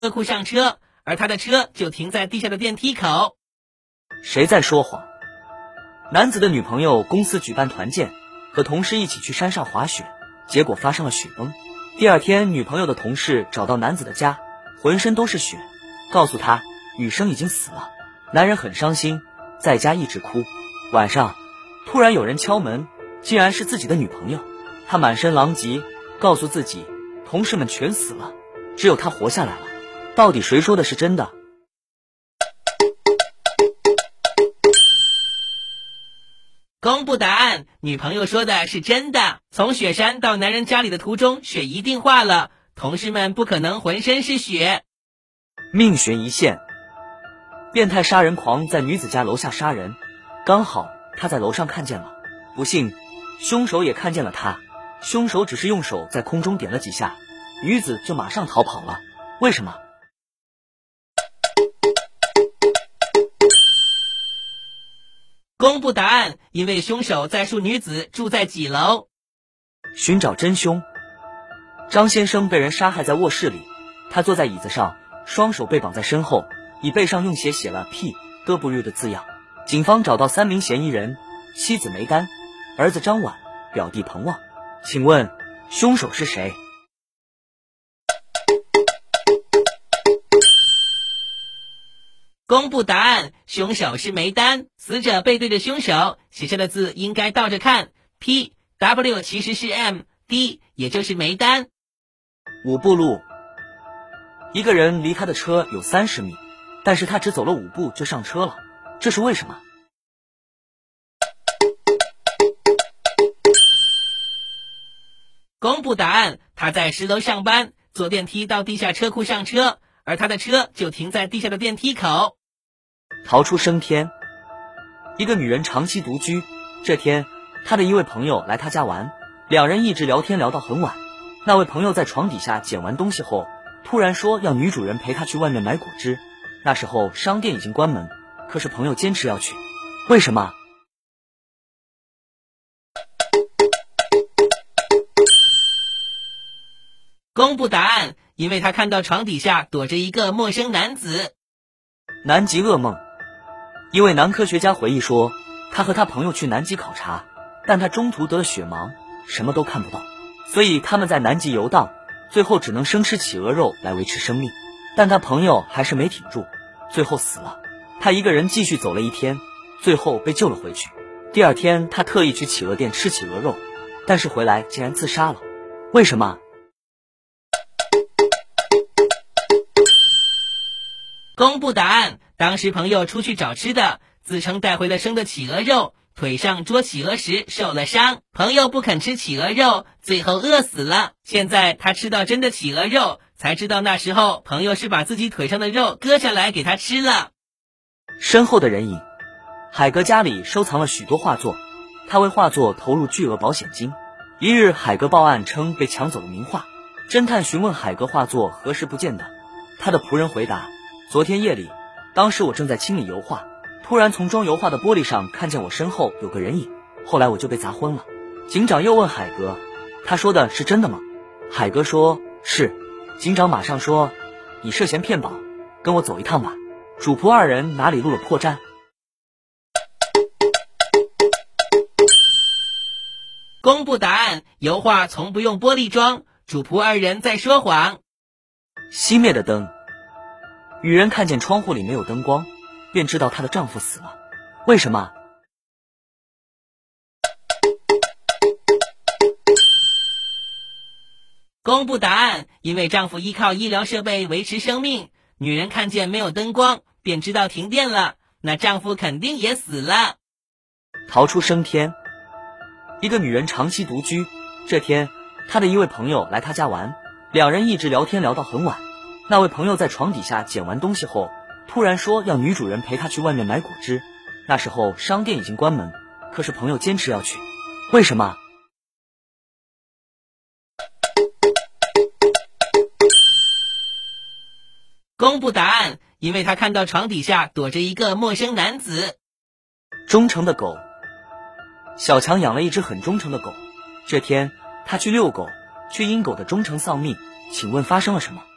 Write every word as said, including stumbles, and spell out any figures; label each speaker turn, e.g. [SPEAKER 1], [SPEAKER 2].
[SPEAKER 1] 车库上车，而他的车就停在地下的电梯口。
[SPEAKER 2] 谁在说谎？男子的女朋友公司举办团建，和同事一起去山上滑雪，结果发生了雪崩。第二天，女朋友的同事找到男子的家，浑身都是血，告诉他女生已经死了。男人很伤心，在家一直哭。晚上突然有人敲门，竟然是自己的女朋友。他满身狼藉，告诉自己同事们全死了，只有他活下来了。到底谁说的是真的？
[SPEAKER 1] 公布答案，女朋友说的是真的。从雪山到男人家里的途中，雪一定化了，同事们不可能浑身是血。
[SPEAKER 2] 命悬一线，变态杀人狂在女子家楼下杀人，刚好他在楼上看见了，不幸凶手也看见了他。凶手只是用手在空中点了几下，女子就马上逃跑了。为什么？
[SPEAKER 1] 公布答案，因为凶手在述女子住在几楼。
[SPEAKER 2] 寻找真凶。张先生被人杀害在卧室里，他坐在椅子上，双手被绑在身后，椅背上用血写了 P W 的字样。警方找到三名嫌疑人，妻子梅丹，儿子张婉，表弟彭旺。请问凶手是谁？
[SPEAKER 1] 公布答案，凶手是梅丹。死者背对着凶手，写下的字应该倒着看， P W 其实是 M D， 也就是梅丹。
[SPEAKER 2] 五步路。一个人离他的车有三十米，但是他只走了五步就上车了，这是为什么？
[SPEAKER 1] 公布答案，他在十楼上班，坐电梯到地下车库上车，而他的车就停在地下的电梯口。
[SPEAKER 2] 逃出升天。一个女人长期独居，这天她的一位朋友来她家玩，两人一直聊天聊到很晚。那位朋友在床底下捡完东西后，突然说要女主人陪他去外面买果汁。那时候商店已经关门，可是朋友坚持要去，为什么？
[SPEAKER 1] 公布答案，因为他看到床底下躲着一个陌生男子。
[SPEAKER 2] 南极噩梦。一位男科学家回忆说，他和他朋友去南极考察，但他中途得了血盲，什么都看不到，所以他们在南极游荡，最后只能生吃企鹅肉来维持生命。但他朋友还是没挺住，最后死了。他一个人继续走了一天，最后被救了回去。第二天他特意去企鹅店吃企鹅肉，但是回来竟然自杀了。为什么？
[SPEAKER 1] 公布答案，当时朋友出去找吃的，自称带回了生的企鹅肉，腿上捉企鹅时受了伤，朋友不肯吃企鹅肉，最后饿死了。现在他吃到真的企鹅肉，才知道那时候朋友是把自己腿上的肉割下来给他吃了。
[SPEAKER 2] 身后的人影。海格家里收藏了许多画作，他为画作投入巨额保险金。一日海格报案称被抢走了名画，侦探询问海格画作何时不见的，他的仆人回答，昨天夜里，当时我正在清理油画，突然从装油画的玻璃上看见我身后有个人影，后来我就被砸昏了。警长又问海格，他说的是真的吗？海格说是。警长马上说，你涉嫌骗保，跟我走一趟吧。主仆二人哪里露了破绽？
[SPEAKER 1] 公布答案，油画从不用玻璃装，主仆二人在说谎。
[SPEAKER 2] 熄灭的灯。女人看见窗户里没有灯光，便知道她的丈夫死了。为什么？
[SPEAKER 1] 公布答案，因为丈夫依靠医疗设备维持生命，女人看见没有灯光，便知道停电了，那丈夫肯定也死了。
[SPEAKER 2] 逃出升天。一个女人长期独居，这天她的一位朋友来她家玩，两人一直聊天聊到很晚。那位朋友在床底下捡完东西后，突然说要女主人陪他去外面买果汁。那时候商店已经关门，可是朋友坚持要去，为什么？
[SPEAKER 1] 公布答案，因为他看到床底下躲着一个陌生男子。
[SPEAKER 2] 忠诚的狗。小强养了一只很忠诚的狗，这天他去遛狗，却因狗的忠诚丧命，请问发生了什么？